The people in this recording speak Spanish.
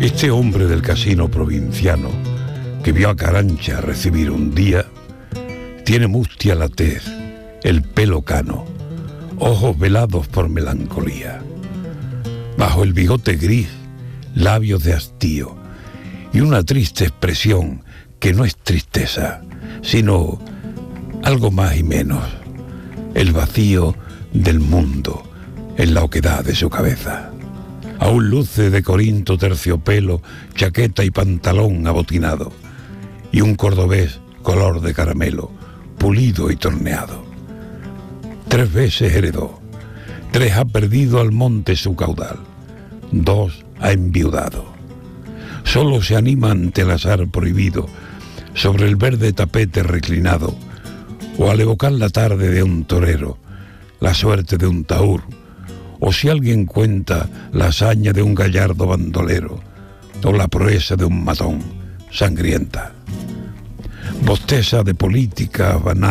Este hombre del casino provinciano que vio a Carancha recibir un día, tiene mustia la tez, el pelo cano, ojos velados por melancolía. Bajo el bigote gris, labios de hastío y una triste expresión que no es tristeza, sino algo más y menos, el vacío del mundo en la oquedad de su cabeza. Aún luce de Corinto terciopelo, chaqueta y pantalón abotinado, y un cordobés color de caramelo, pulido y torneado. 3 veces heredó, 3 ha perdido al monte su caudal, 2 ha enviudado. Solo se anima ante el azar prohibido, sobre el verde tapete reclinado, o al evocar la tarde de un torero, la suerte de un tahur, o si alguien cuenta la hazaña de un gallardo bandolero, o la proeza de un matón sangrienta. Bosteza de política banal